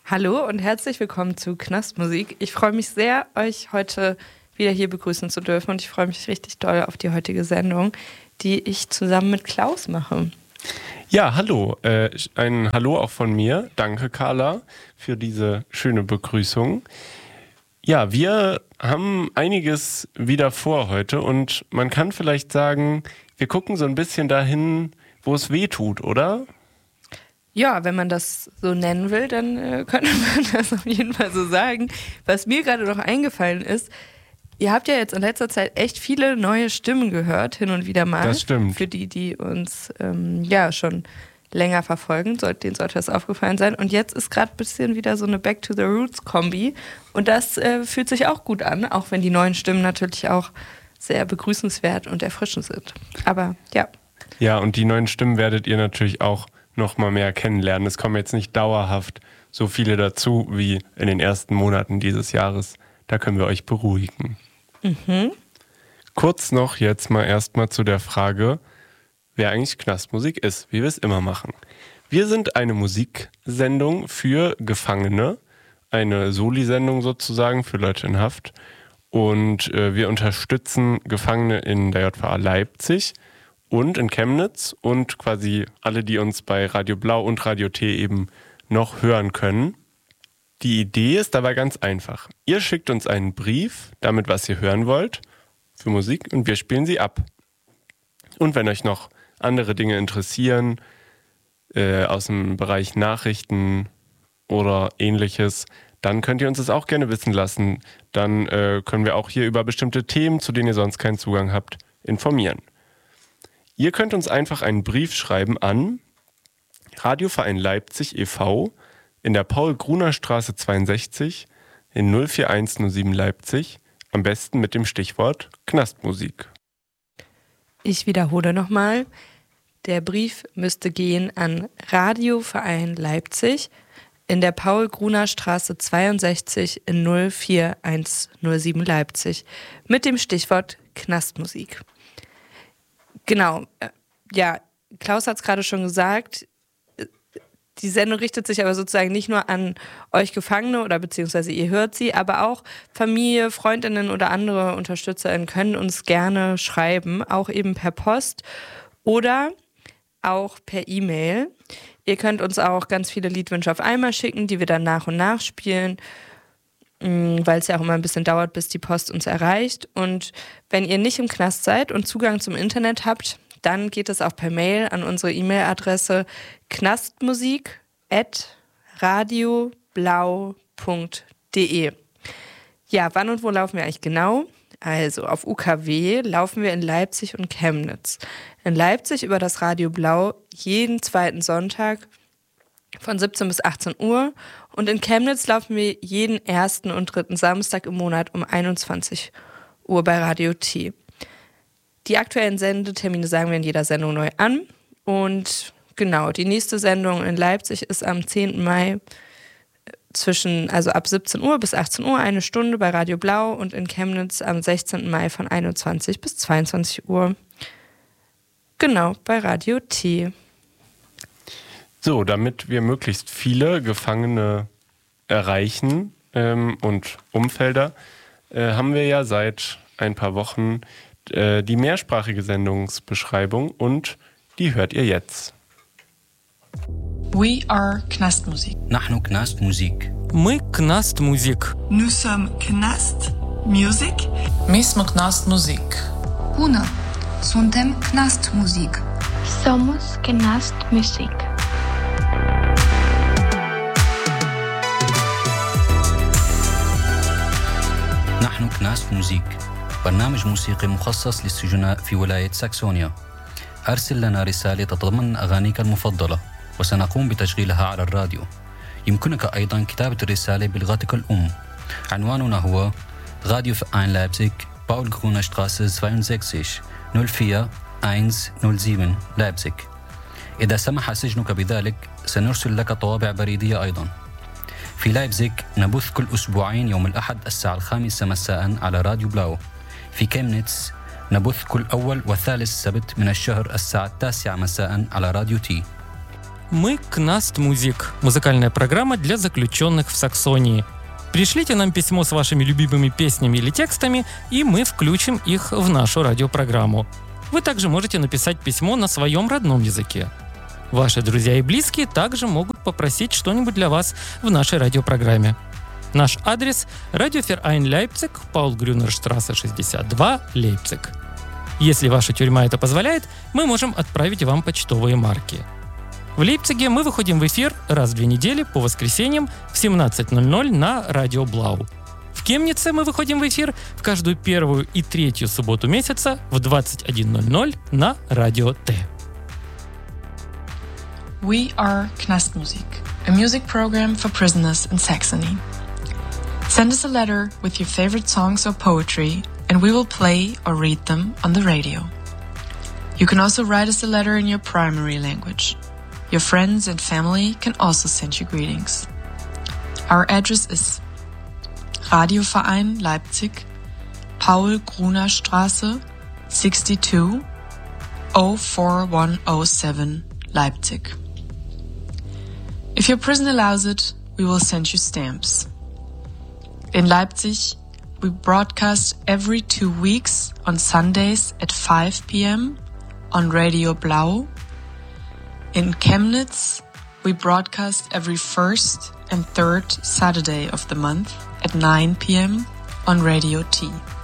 Hallo und herzlich willkommen zu Knastmusik. Ich freue mich sehr, euch heute wieder hier begrüßen zu dürfen und ich freue mich richtig doll auf die heutige Sendung, die ich zusammen mit Klaus mache. Ja, hallo. Ein Hallo auch von mir. Danke, Carla, für diese schöne Begrüßung. Ja, wir haben einiges wieder vor heute und man kann vielleicht sagen, wir gucken so ein bisschen dahin, wo es weh tut, oder? Ja, wenn man das so nennen will, dann könnte man das auf jeden Fall so sagen. Was mir gerade noch eingefallen ist, ihr habt ja jetzt in letzter Zeit echt viele neue Stimmen gehört, hin und wieder mal. Das stimmt. Für die uns schon länger verfolgen, denen sollte das aufgefallen sein. Und jetzt ist gerade ein bisschen wieder so eine Back to the Roots-Kombi. Und das fühlt sich auch gut an, auch wenn die neuen Stimmen natürlich auch sehr begrüßenswert und erfrischend sind. Aber ja. Ja, und die neuen Stimmen werdet ihr natürlich auch noch mal mehr kennenlernen. Es kommen jetzt nicht dauerhaft so viele dazu wie in den ersten Monaten dieses Jahres. Da können wir euch beruhigen. Mhm. Kurz noch jetzt mal erstmal zu der Frage, wer eigentlich Knastmusik ist, wie wir es immer machen. Wir sind eine Musiksendung für Gefangene, eine Soli-Sendung sozusagen für Leute in Haft. Und wir unterstützen Gefangene in der JVA Leipzig und in Chemnitz und quasi alle, die uns bei Radio Blau und Radio T eben noch hören können. Die Idee ist dabei ganz einfach. Ihr schickt uns einen Brief, damit was ihr hören wollt, für Musik, und wir spielen sie ab. Und wenn euch noch andere Dinge interessieren, aus dem Bereich Nachrichten oder ähnliches, dann könnt ihr uns das auch gerne wissen lassen. Dann können wir auch hier über bestimmte Themen, zu denen ihr sonst keinen Zugang habt, informieren. Ihr könnt uns einfach einen Brief schreiben an Radioverein Leipzig e.V. in der Paul-Gruner-Straße 62 in 04107 Leipzig, am besten mit dem Stichwort Knastmusik. Ich wiederhole nochmal, der Brief müsste gehen an Radioverein Leipzig in der Paul-Gruner-Straße 62 in 04107 Leipzig mit dem Stichwort Knastmusik. Genau, ja, Klaus hat es gerade schon gesagt, die Sendung richtet sich aber sozusagen nicht nur an euch Gefangene oder beziehungsweise ihr hört sie, aber auch Familie, Freundinnen oder andere UnterstützerInnen können uns gerne schreiben, auch eben per Post oder auch per E-Mail. Ihr könnt uns auch ganz viele Liedwünsche auf einmal schicken, die wir dann nach und nach spielen, weil es ja auch immer ein bisschen dauert, bis die Post uns erreicht. Und wenn ihr nicht im Knast seid und Zugang zum Internet habt, dann geht es auch per Mail an unsere E-Mail-Adresse knastmusik@radioblau.de. Ja, wann und wo laufen wir eigentlich genau? Also auf UKW laufen wir in Leipzig und Chemnitz. In Leipzig über das Radio Blau jeden zweiten Sonntag von 17 bis 18 Uhr und in Chemnitz laufen wir jeden ersten und dritten Samstag im Monat um 21 Uhr bei Radio T. Die aktuellen Sendetermine sagen wir in jeder Sendung neu an und genau, die nächste Sendung in Leipzig ist am 10. Mai also ab 17 Uhr bis 18 Uhr, 1 Stunde bei Radio Blau und in Chemnitz am 16. Mai von 21 bis 22 Uhr. Genau, bei Radio T. So, damit wir möglichst viele Gefangene erreichen und Umfelder, haben wir ja seit ein paar Wochen die mehrsprachige Sendungsbeschreibung und die hört ihr jetzt. We are Knastmusik. نحن كناست موزيك. Мы Knast Musik. Nous sommes Knast Music. Mi smo Knast Musik. Bună! Suntem Knast Musik. Somos Knast Musik. نحن كناست موزيك، برنامج موسيقي مخصص للسجناء في ولاية ساكسونيا. أرسل لنا رسالة تتضمن أغانيك المفضلة وسنقوم بتشغيلها على الراديو. يمكنك أيضا كتابة الرسالة بلغتك الأم. عنواننا هو راديو فاين لايبزيغ باول غرونا شتراسة 62 04107 لايبزيغ. إذا سمح سجنك بذلك سنرسل لك طوابع بريدية أيضا. في لايبزيغ نبث كل أسبوعين يوم الأحد الساعة 5 مساء على راديو بلاو. في كيمنيتس نبث كل أول وثالث سبت من الشهر الساعة 9 مساء على راديو تي. мы Knaст Music, музыкальная программа для заключенных в Саксонии. Пришлите нам письмо с вашими любимыми песнями или текстами, и мы включим их в нашу радиопрограмму. Вы также можете написать письмо на своем родном языке. Ваши друзья и близкие также могут попросить что-нибудь для вас в нашей радиопрограмме. Наш адрес – Радиоферайн Лейпциг, Paul-Grüner-Straße 62, Лейпциг. Если ваша тюрьма это позволяет, мы можем отправить вам почтовые марки. В Лейпциге мы выходим в эфир раз в 2 недели по воскресеньям в 17:00 на Радио Блау. В Кемнице мы выходим в эфир в каждую первую и третью субботу месяца в 21:00 на Радио Т. We are Knastmusik, a music program for prisoners in Saxony. Send us a letter with your favorite songs or poetry, and we will play or read them on the radio. You can also write us a letter in your primary language. Your friends and family can also send you greetings. Our address is Radioverein Leipzig, Paul-Gruner-Straße 62, 04107, Leipzig. If your prison allows it, we will send you stamps. In Leipzig, we broadcast every 2 weeks on Sundays at 5 p.m. on Radio Blau. In Chemnitz, we broadcast every first and third Saturday of the month at 9 p.m. on Radio T.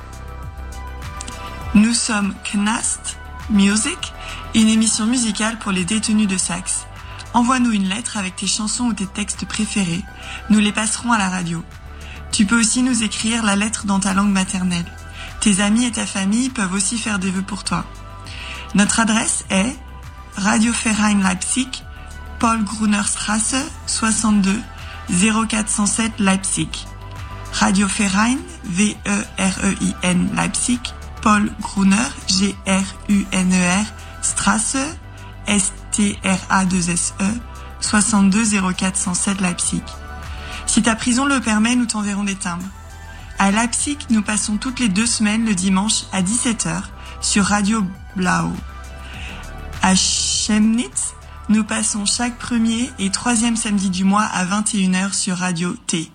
Nous sommes Knast Music, une émission musicale pour les détenus de Saxe. Envoie-nous une lettre avec tes chansons ou tes textes préférés. Nous les passerons à la radio. Tu peux aussi nous écrire la lettre dans ta langue maternelle. Tes amis et ta famille peuvent aussi faire des vœux pour toi. Notre adresse est Radioverein Leipzig, Paul-Gruner-Straße 62, 0407 Leipzig. Radioverein, V-E-R-E-I-N Leipzig, Paul-Gruner, G-R-U-N-E-R, Straße, S-T-R-A-2-S-E, 62 0407 Leipzig. Si ta prison le permet, nous t'enverrons des timbres. À Leipzig, nous passons toutes les 2 semaines le dimanche à 17h sur Radio Blau. À Chemnitz, nous passons chaque premier et 3e samedi du mois à 21h sur Radio T.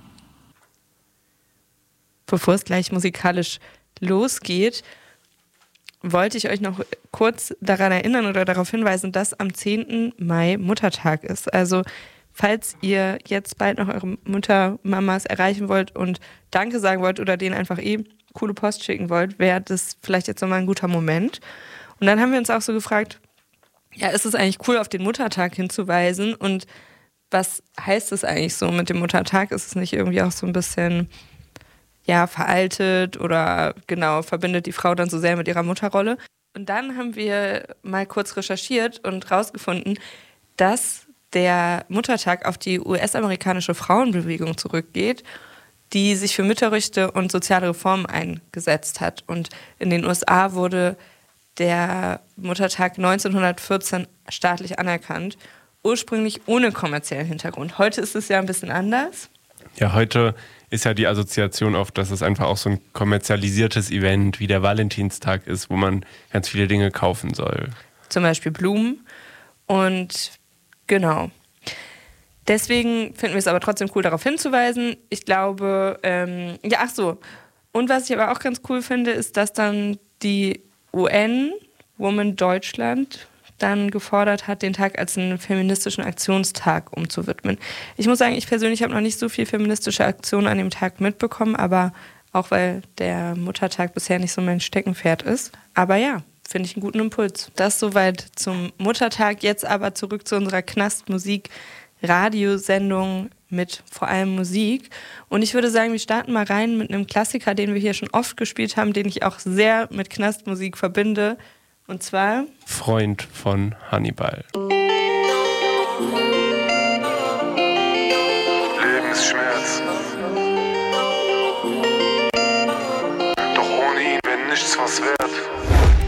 Bevor es gleich musikalisch losgeht, wollte ich euch noch kurz daran erinnern oder darauf hinweisen, dass am 10. Mai Muttertag ist. Also falls ihr jetzt bald noch eure Mamas erreichen wollt und Danke sagen wollt oder denen einfach coole Post schicken wollt, wäre das vielleicht jetzt nochmal ein guter Moment. Und dann haben wir uns auch so gefragt, ja, ist es eigentlich cool, auf den Muttertag hinzuweisen? Und was heißt es eigentlich so mit dem Muttertag? Ist es nicht irgendwie auch so ein bisschen, ja, veraltet oder genau, verbindet die Frau dann so sehr mit ihrer Mutterrolle? Und dann haben wir mal kurz recherchiert und rausgefunden, dass der Muttertag auf die US-amerikanische Frauenbewegung zurückgeht, die sich für Mütterrechte und soziale Reformen eingesetzt hat. Und in den USA wurde der Muttertag 1914 staatlich anerkannt, ursprünglich ohne kommerziellen Hintergrund. Heute ist es ja ein bisschen anders. Ja, heute ist ja die Assoziation oft, dass es einfach auch so ein kommerzialisiertes Event wie der Valentinstag ist, wo man ganz viele Dinge kaufen soll. Zum Beispiel Blumen. Und genau. Deswegen finden wir es aber trotzdem cool, darauf hinzuweisen. Ich glaube, Und was ich aber auch ganz cool finde, ist, dass dann die UN, Women Deutschland, dann gefordert hat, den Tag als einen feministischen Aktionstag umzuwidmen. Ich muss sagen, ich persönlich habe noch nicht so viel feministische Aktionen an dem Tag mitbekommen, aber auch weil der Muttertag bisher nicht so mein Steckenpferd ist. Aber ja, finde ich einen guten Impuls. Das soweit zum Muttertag. Jetzt aber zurück zu unserer Knast-Musik-Radiosendung mit vor allem Musik. Und ich würde sagen, wir starten mal rein mit einem Klassiker, den wir hier schon oft gespielt haben, den ich auch sehr mit Knastmusik verbinde. Und zwar Freund von Hannibal.